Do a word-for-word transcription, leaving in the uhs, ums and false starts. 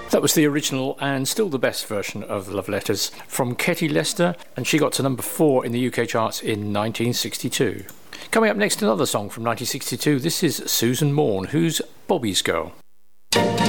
That was the original and still the best version of Love Letters from Ketty Lester, and she got to number four in the U K charts in nineteen sixty-two. Coming up next, another song from nineteen sixty-two. This is Susan Morn, who's Bobby's Girl.